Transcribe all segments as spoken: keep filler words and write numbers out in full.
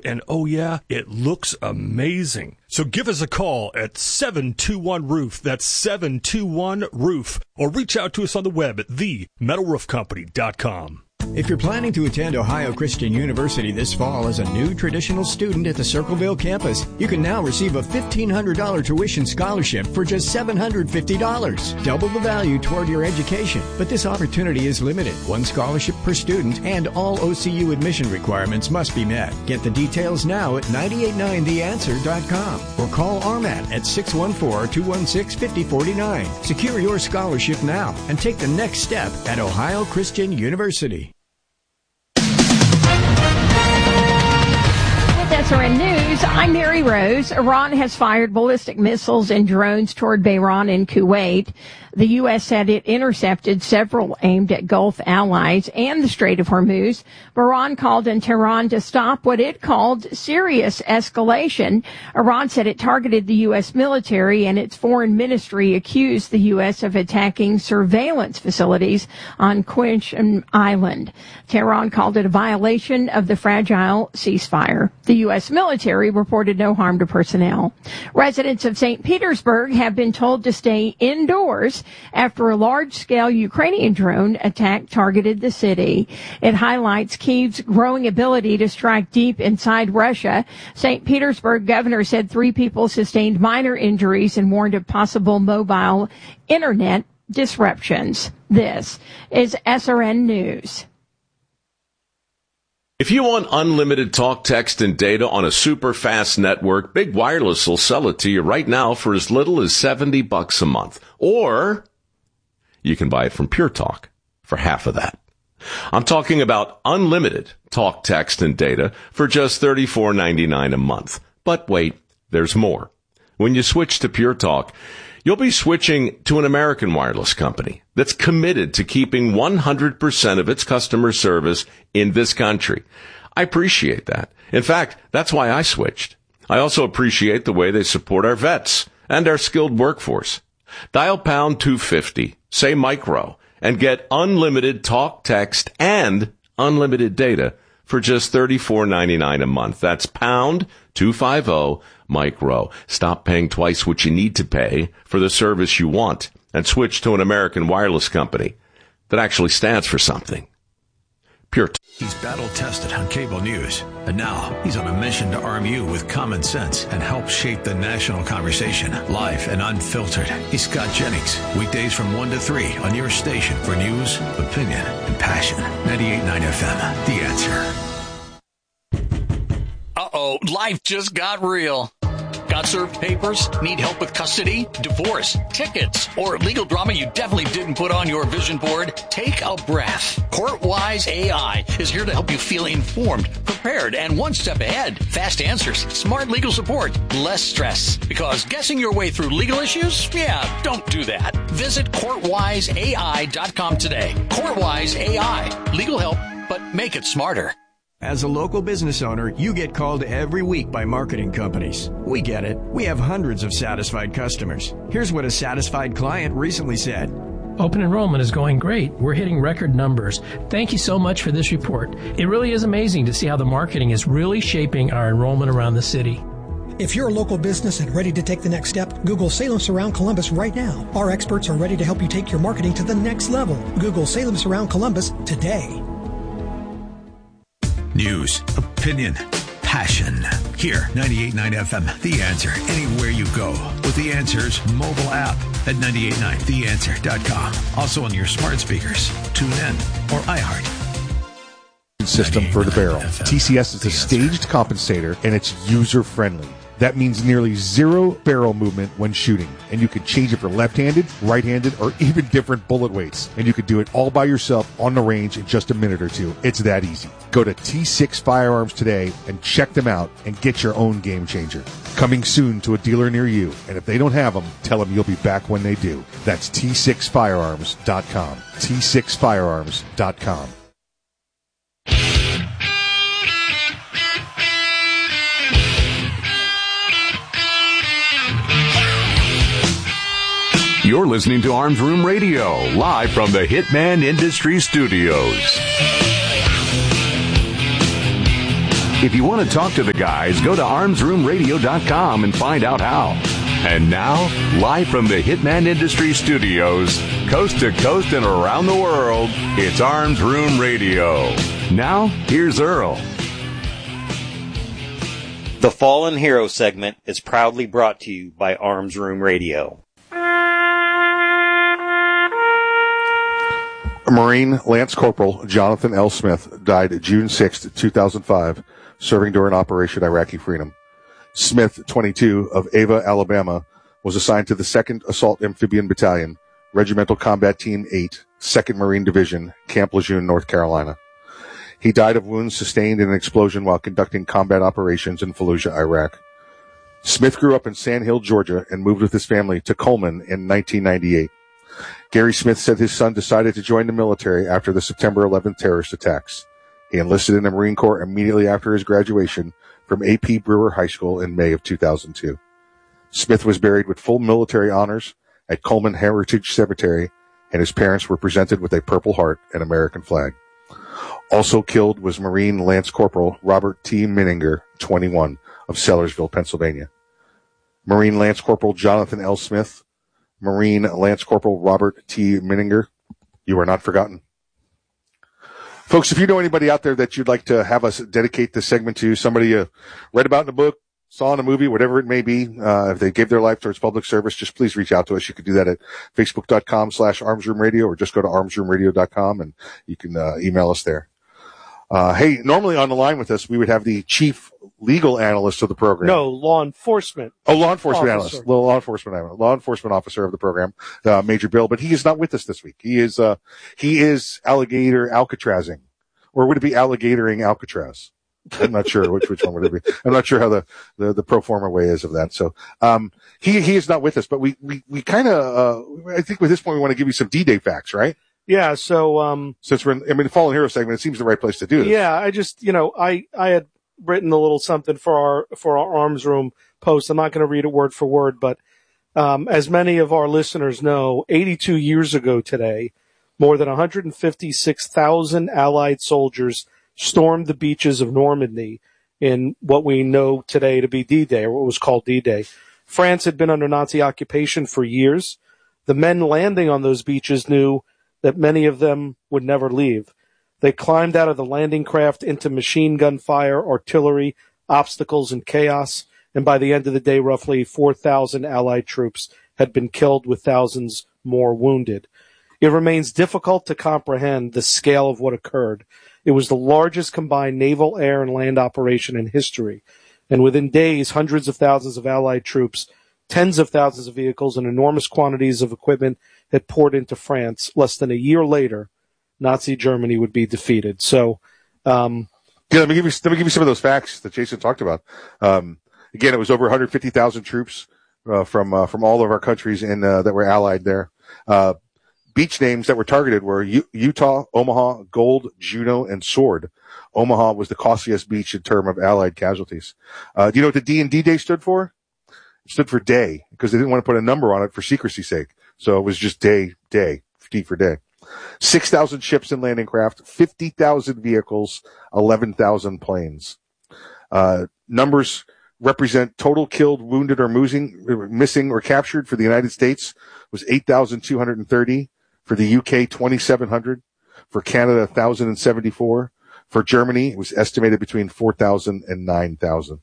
and oh yeah, it looks amazing. So give us a call at seven two one roof. That's seven two one roof. Or reach out to us on the web at the metal roof company dot com. If you're planning to attend Ohio Christian University this fall as a new traditional student at the Circleville campus, you can now receive a fifteen hundred dollars tuition scholarship for just seven hundred fifty dollars. Double the value toward your education. But this opportunity is limited. One scholarship per student, and all O C U admission requirements must be met. Get the details now at nine eight nine the answer dot com or call R M A T at six one four, two one six, five zero four nine. Secure your scholarship now and take the next step at Ohio Christian University. S R N News, I'm Mary Rose. Iran has fired ballistic missiles and drones toward Bahrain and Kuwait. The U S said it intercepted several aimed at Gulf allies and the Strait of Hormuz. Bahrain called on Tehran to stop what it called serious escalation. Iran said it targeted the U S military, and its foreign ministry accused the U S of attacking surveillance facilities on Qashm Island. Tehran called it a violation of the fragile ceasefire. The U S military reported no harm to personnel. Residents of Saint Petersburg have been told to stay indoors after a large-scale Ukrainian drone attack targeted the city. It highlights Kyiv's growing ability to strike deep inside Russia. Saint Petersburg governor said three people sustained minor injuries and warned of possible mobile internet disruptions. This is S R N News. If you want unlimited talk, text, and data on a super fast network, Big Wireless will sell it to you right now for as little as seventy bucks a month. Or you can buy it from Pure Talk for half of that. I'm talking about unlimited talk, text, and data for just thirty-four ninety-nine a month. But wait, there's more. When you switch to Pure Talk, you'll be switching to an American wireless company that's committed to keeping one hundred percent of its customer service in this country. I appreciate that. In fact, that's why I switched. I also appreciate the way they support our vets and our skilled workforce. Dial pound two fifty, say micro, and get unlimited talk, text, and unlimited data for just thirty-four ninety-nine a month. That's pound two fifty micro. Stop paying twice what you need to pay for the service you want and switch to an American wireless company that actually stands for something. Pure. He's battle-tested on cable news, and now he's on a mission to arm you with common sense and help shape the national conversation. Live and unfiltered, he's Scott Jennings. Weekdays from one to three on your station for news, opinion, and passion. ninety-eight point nine F M, The Answer. Uh-oh, life just got real. Got served papers? Need help with custody, divorce, tickets, or legal drama you definitely didn't put on your vision board? Take a breath. CourtWise A I is here to help you feel informed, prepared, and one step ahead. Fast answers, smart legal support, less stress. Because guessing your way through legal issues? Yeah, don't do that. Visit court wise A I dot com today. CourtWise A I. Legal help, but make it smarter. As a local business owner, you get called every week by marketing companies. We get it. We have hundreds of satisfied customers. Here's what a satisfied client recently said. Open enrollment is going great. We're hitting record numbers. Thank you so much for this report. It really is amazing to see how the marketing is really shaping our enrollment around the city. If you're a local business and ready to take the next step, Google Salem Surround Columbus right now. Our experts are ready to help you take your marketing to the next level. Google Salem Surround Columbus today. News, opinion, passion. Here, ninety-eight point nine F M, The Answer. Anywhere you go with The Answer's mobile app at ninety-eight point nine the answer dot com. Also on your smart speakers, tune in, or iHeart. System for the barrel. T C S is a staged compensator, and it's user-friendly. That means nearly zero barrel movement when shooting. And you can change it for left-handed, right-handed, or even different bullet weights. And you can do it all by yourself on the range in just a minute or two. It's that easy. Go to T six Firearms today and check them out and get your own game changer. Coming soon to a dealer near you. And if they don't have them, tell them you'll be back when they do. That's T six firearms dot com. T six firearms dot com. You're listening to Arms Room Radio, live from the Hitman Industries Studios. If you want to talk to the guys, go to arms room radio dot com and find out how. And now, live from the Hitman Industries studios, coast to coast and around the world, it's Arms Room Radio. Now, here's Earl. The Fallen Hero segment is proudly brought to you by Arms Room Radio. Marine Lance Corporal Jonathan L. Smith died June sixth, two thousand five, serving during Operation Iraqi Freedom. Smith, twenty-two, of Ava, Alabama, was assigned to the second Assault Amphibian Battalion, Regimental Combat Team eight, second Marine Division, Camp Lejeune, North Carolina. He died of wounds sustained in an explosion while conducting combat operations in Fallujah, Iraq. Smith grew up in Sand Hill, Georgia, and moved with his family to Coleman in nineteen ninety-eight. Gary Smith said his son decided to join the military after the September eleventh terrorist attacks. He enlisted in the Marine Corps immediately after his graduation from A P Brewer High School in May of two thousand two. Smith was buried with full military honors at Coleman Heritage Cemetery, and his parents were presented with a Purple Heart and American flag. Also killed was Marine Lance Corporal Robert T. Mininger, twenty-one, of Sellersville, Pennsylvania. Marine Lance Corporal Jonathan L. Smith, Marine Lance Corporal Robert T. Mininger, you are not forgotten. Folks, if you know anybody out there that you'd like to have us dedicate this segment to, somebody you read about in a book, saw in a movie, whatever it may be, uh, if they gave their life towards public service, just please reach out to us. You can do that at facebook.com slash armsroomradio or just go to armsroomradio dot com and you can uh, email us there. Uh, hey, normally on the line with us, we would have the chief legal analyst of the program. No, law enforcement. Oh, law enforcement officer. analyst. Law enforcement analyst. Law enforcement officer of the program, uh, Major Bill, but he is not with us this week. He is, uh, he is alligator Alcatrazing. Or would it be alligatoring Alcatraz? I'm not sure which, which one would it be. I'm not sure how the, the, the pro forma way is of that. So, um, he, he is not with us, but we, we, we kind of, uh, I think with this point we want to give you some D-Day facts, right? Yeah. So, um, since we're in, I mean, the Fallen Hero segment, it seems the right place to do this. Yeah. I just, you know, I, I had written a little something for our, for our Arms Room post. I'm not going to read it word for word, but, um, as many of our listeners know, eighty-two years ago today, more than one hundred fifty-six thousand Allied soldiers stormed the beaches of Normandy in what we know today to be D-Day, or what was called D-Day. France had been under Nazi occupation for years. The men landing on those beaches knew that many of them would never leave. They climbed out of the landing craft into machine gun fire, artillery, obstacles, and chaos, and by the end of the day, roughly four thousand Allied troops had been killed with thousands more wounded. It remains difficult to comprehend the scale of what occurred. It was the largest combined naval, air, and land operation in history. And within days, hundreds of thousands of Allied troops, tens of thousands of vehicles, and enormous quantities of equipment had poured into France. Less than a year later, Nazi Germany would be defeated. So, um, yeah, let me give you, let me give you some of those facts that Jason talked about. Um, again, it was over one hundred fifty thousand troops, uh, from, uh, from all of our countries in, uh, that were allied there. Uh, Beach names that were targeted were U- Utah, Omaha, Gold, Juno, and Sword. Omaha was the costliest beach in terms of Allied casualties. Uh, do you know what the D in D-Day stood for? It stood for day, because they didn't want to put a number on it for secrecy's sake. So it was just day, day, D for day. six thousand ships and landing craft, fifty thousand vehicles, eleven thousand planes. Uh, numbers represent total killed, wounded, or missing, missing or captured for the United States was eight thousand two hundred thirty. For the U K, twenty-seven hundred. For Canada, one thousand seventy-four. For Germany, it was estimated between four thousand and nine thousand.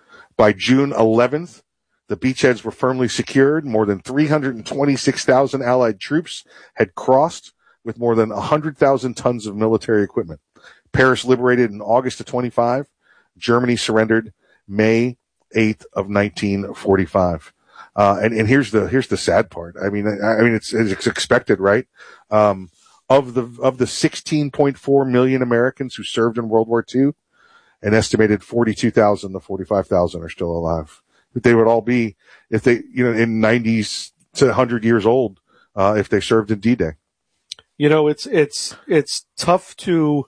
By June eleventh, the beachheads were firmly secured. More than three hundred twenty-six thousand Allied troops had crossed with more than one hundred thousand tons of military equipment. Paris liberated in August of twenty-five. Germany surrendered May eighth of nineteen forty-five. Uh, and, and here's the, here's the sad part. I mean, I, I mean, it's, it's expected, right? Um, of the, of the sixteen point four million Americans who served in World War Two, an estimated forty-two thousand to forty-five thousand are still alive. They would all be, if they, you know, in nineties to one hundred years old, uh, if they served in D-Day. You know, it's, it's, it's tough to,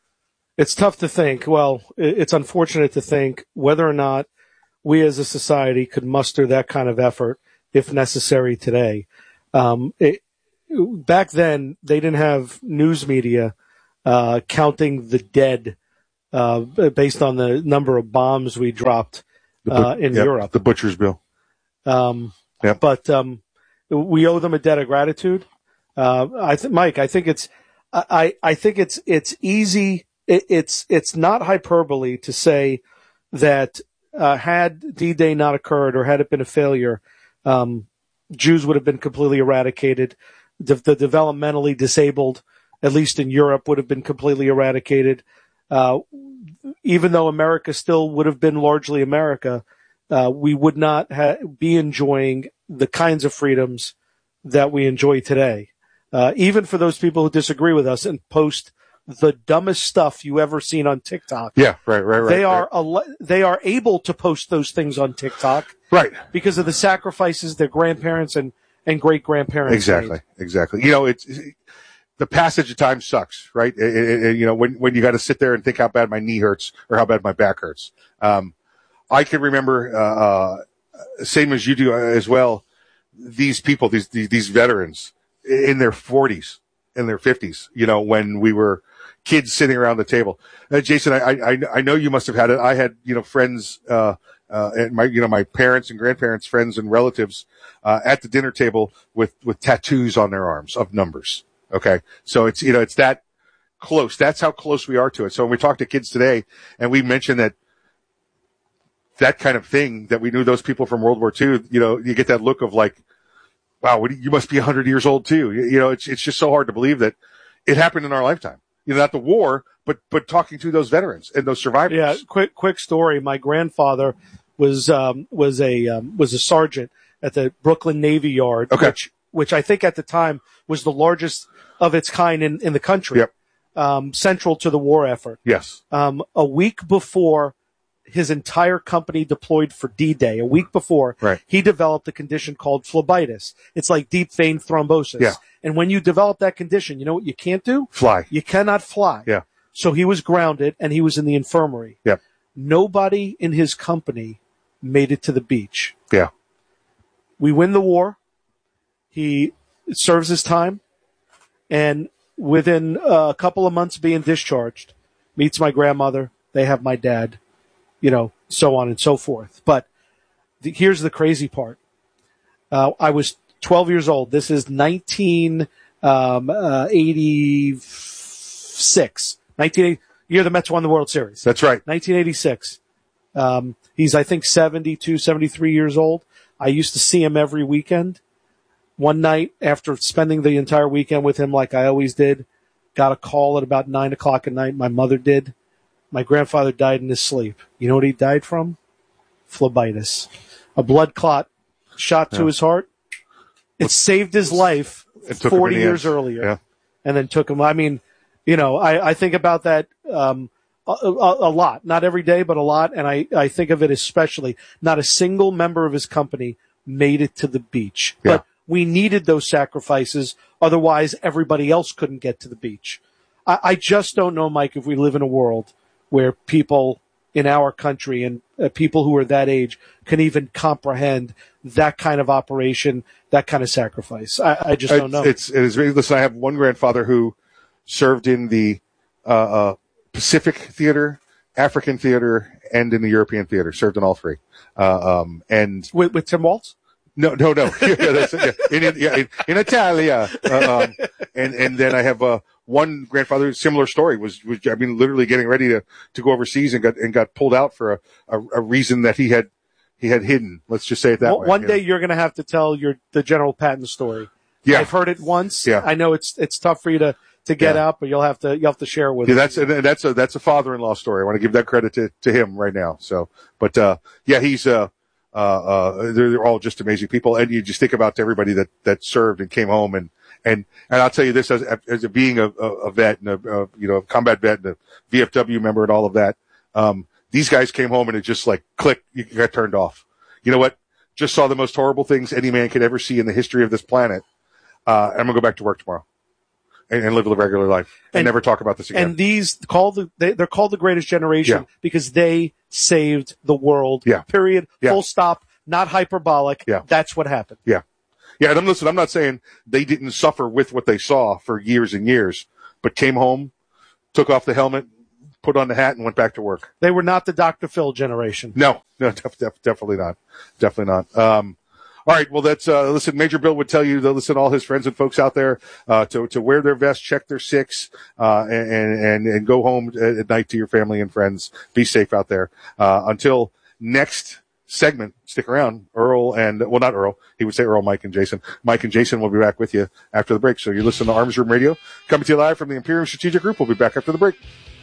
it's tough to think, well, it's unfortunate to think whether or not we as a society could muster that kind of effort if necessary today. Um, it, back then, they didn't have news media uh, counting the dead uh, based on the number of bombs we dropped uh, in yep, Europe. The butcher's bill. Um, yep. But um, we owe them a debt of gratitude. Uh, I think, Mike, I think it's, I, I think it's, it's easy. It, it's, it's not hyperbole to say that, uh, had D-Day not occurred or had it been a failure, um, Jews would have been completely eradicated. The, the developmentally disabled, at least in Europe, would have been completely eradicated. Uh, even though America still would have been largely America, uh, we would not ha- be enjoying the kinds of freedoms that we enjoy today. Uh, even for those people who disagree with us and post the dumbest stuff you ever seen on TikTok. Yeah, right, right, right. They right. are al- they are able to post those things on TikTok, right, because of the sacrifices their grandparents and, and great grandparents exactly, made. exactly. You know, it's the passage of time sucks, right? It, it, it, you know, when when you got to sit there and think how bad my knee hurts or how bad my back hurts. Um, I can remember, uh, uh, same as you do as well. These people, these these, these veterans. In their forties, in their fifties, you know, when we were kids sitting around the table. Uh, Jason, I, I, I know you must have had it. I had, you know, friends, uh, uh, and my, you know, my parents and grandparents, friends and relatives, uh, at the dinner table with, with tattoos on their arms of numbers. Okay. So it's, you know, it's that close. That's how close we are to it. So when we talk to kids today and we mention that, that kind of thing that we knew those people from World War Two, you know, you get that look of like, wow, you must be a hundred years old too. You know, it's, it's just so hard to believe that it happened in our lifetime. You know, not the war, but, but talking to those veterans and those survivors. Yeah. Quick, quick story. My grandfather was, um, was a, um, was a sergeant at the Brooklyn Navy Yard, okay. which, which I think at the time was the largest of its kind in, in the country. Yep. Um, central to the war effort. Yes. Um, a week before his entire company deployed for D-Day, a week before, right. he developed a condition called phlebitis. It's like deep vein thrombosis. Yeah. And when you develop that condition, you know what you can't do? Fly. You cannot fly. Yeah. So he was grounded and he was in the infirmary. Yeah. Nobody in his company made it to the beach. Yeah. We win the war. He serves his time. And within a couple of months being discharged, meets my grandmother. They have my dad. You know, so on and so forth. But the, here's the crazy part. Uh, I was twelve years old. This is nineteen eighty-six. nineteen, year the Mets won the World Series. That's right. nineteen eighty-six. Um, he's, I think, seventy-two, seventy-three years old. I used to see him every weekend. One night, after spending the entire weekend with him like I always did, got a call at about nine o'clock at night. My mother did. My grandfather died in his sleep. You know what he died from? Phlebitis. A blood clot shot to yeah. his heart. It saved his life forty years end. earlier. Yeah. And then took him. I mean, you know, I, I think about that um, a, a, a lot. Not every day, but a lot. And I, I think of it especially. Not a single member of his company made it to the beach. Yeah. But we needed those sacrifices. Otherwise, everybody else couldn't get to the beach. I, I just don't know, Mike, if we live in a world where people in our country and uh, people who are that age can even comprehend that kind of operation, that kind of sacrifice. I, I just don't know. It's, it is very, listen, I have one grandfather who served in the uh, uh, Pacific Theater, African Theater, and in the European Theater, served in all three. Uh, um, and with, with Tim Waltz? No, no, no. yeah, that's it, yeah. In, yeah, in, in Italia. Uh, um, and, and then I have, uh, one grandfather, similar story, was, was, I mean, literally getting ready to, to go overseas and got, and got pulled out for a, a, a reason that he had, he had hidden. Let's just say it that well, way. One you day know? You're going to have to tell your, the General Patton story. Yeah. I've heard it once. Yeah. I know it's, it's tough for you to, to get yeah. out, but you'll have to, you'll have to share it with yeah, me. that's, a, that's a, that's a father-in-law story. I want to give that credit to, to him right now. So, but, uh, yeah, he's, uh, uh, uh, they're, they're all just amazing people. And you just think about everybody that, that served and came home and, and, and I'll tell you this as, as a, being a, a vet and a, a, you know, a combat vet and a V F W member and all of that. Um, these guys came home and it just like click, you got turned off. You know what? Just saw the most horrible things any man could ever see in the history of this planet. Uh, I'm going to go back to work tomorrow and, and live a regular life and, and never talk about this again. And these called the, they, they're called the greatest generation yeah. because they saved the world. Yeah. Period. Yeah. Full stop. Not hyperbolic. Yeah. That's what happened. Yeah. Yeah. And I'm listen, I'm not saying they didn't suffer with what they saw for years and years, but came home, took off the helmet, put on the hat and went back to work. They were not the Doctor Phil generation. No, no, def- def- definitely not. Definitely not. Um, all right. Well, that's, uh, listen, Major Bill would tell you to listen to all his friends and folks out there, uh, to, to wear their vest, check their six, uh, and, and, and go home at, at night to your family and friends. Be safe out there. Uh, until next segment, stick around. Earl and, well, not Earl. He would say Earl, Mike, and Jason. Mike and Jason will be back with you after the break. So you're listening to Arms Room Radio, coming to you live from the Imperium Strategic Group. We'll be back after the break.